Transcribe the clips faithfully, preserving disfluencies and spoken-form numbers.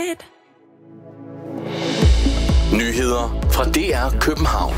Nyheder fra D R København.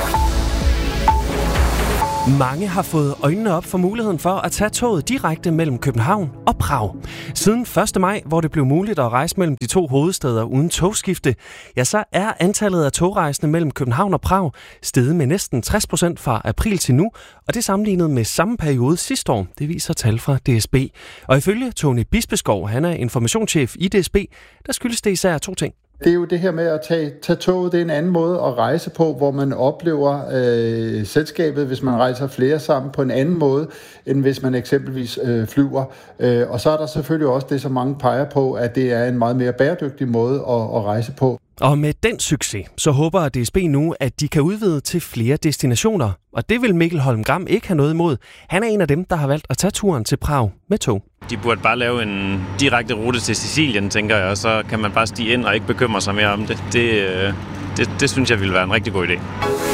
Mange har fået øjnene op for muligheden for at tage toget direkte mellem København og Prag. Siden første maj, hvor det blev muligt at rejse mellem de to hovedstæder uden togskifte, ja, så er antallet af togrejsende mellem København og Prag steget med næsten tres procent fra april til nu, og det sammenlignet med samme periode sidste år. Det viser tal fra D S B. Og ifølge Tony Bispeskov, han er informationschef i D S B, der skyldes det især to ting. Det er jo det her med at tage, tage toget, det er en anden måde at rejse på, hvor man oplever øh, selskabet, hvis man rejser flere sammen på en anden måde, end hvis man eksempelvis øh, flyver. Øh, og så er der selvfølgelig også det, som mange peger på, at det er en meget mere bæredygtig måde at, at rejse på. Og med den succes, så håber D S B nu, at de kan udvide til flere destinationer. Og det vil Mikkel Holm Gram ikke have noget imod. Han er en af dem, der har valgt at tage turen til Prag med tog. De burde bare lave en direkte rute til Sicilien, tænker jeg, og så kan man bare stige ind og ikke bekymre sig mere om det. Det, det, det synes jeg ville være en rigtig god idé.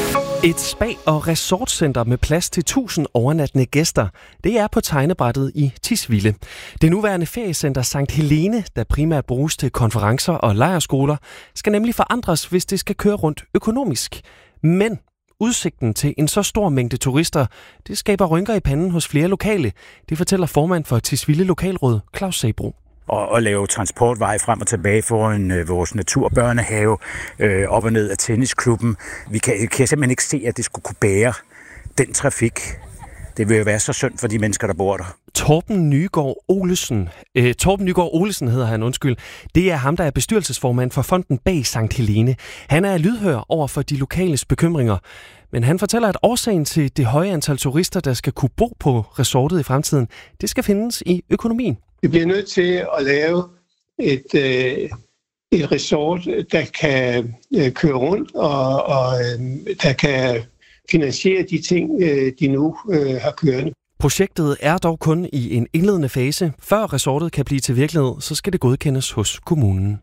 Et spa- og resortcenter med plads til tusind overnattende gæster, det er på tegnebrættet i Tisvilde. Det nuværende feriecenter Sankt Helene, der primært bruges til konferencer og lejrskoler, skal nemlig forandres, hvis det skal køre rundt økonomisk. Men udsigten til en så stor mængde turister, det skaber rynker i panden hos flere lokale. Det fortæller formand for Tisvilde Lokalråd, Claus Sabro. Og, og lave transportveje frem og tilbage foran øh, vores naturbørnehave, øh, op og ned af tennisklubben. Vi kan, kan simpelthen ikke se, at det skulle kunne bære den trafik. Det vil jo være så synd for de mennesker, der bor der. Torben Nygaard Olesen, øh, Torben Nygaard Olesen hedder han, undskyld. Det er ham, der er bestyrelsesformand for fonden bag Sankt Helene. Han er lydhør over for de lokales bekymringer. Men han fortæller, at årsagen til det høje antal turister, der skal kunne bo på resortet i fremtiden, det skal findes i økonomien. Vi bliver nødt til at lave et, øh, et resort, der kan øh, køre rundt og, og øh, der kan finansiere de ting, øh, de nu øh, har kørende. Projektet er dog kun i en indledende fase. Før resortet kan blive til virkelighed, så skal det godkendes hos kommunen.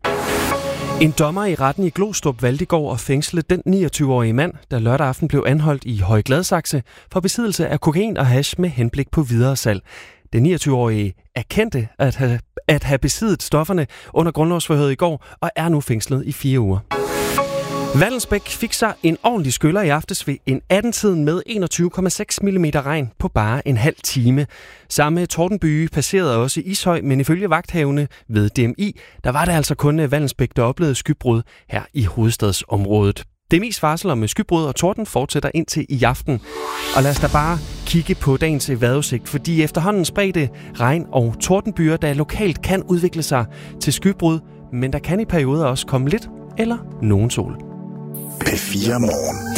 En dommer i retten i Glostrup valgte i går at fængsle den niogtyve-årige mand, der lørdag aften blev anholdt i Høje Gladsaxe for besiddelse af kokain og hash med henblik på videresalg. Den niogtyve-årige erkendte at have, at have besiddet stofferne under grundlovsforhøret i går og er nu fængslet i fire uger. Vallensbæk fik sig en ordentlig skyller i aftes ved en atten-tiden med enogtyve komma seks millimeter regn på bare en halv time. Samme tordenbyge passerede også Ishøj, men ifølge vagthavende ved D M I, der var det altså kun Vallensbæk, der oplevede skybrud her i hovedstadsområdet. D M I's varsel om skybrud og torden fortsætter indtil i aften. Og lad os da bare kigge på dagens vejrudsigt, fordi efterhånden spredte regn- og tordenbyer, der lokalt kan udvikle sig til skybrud, men der kan i perioder også komme lidt eller nogen sol. P fire Morgen.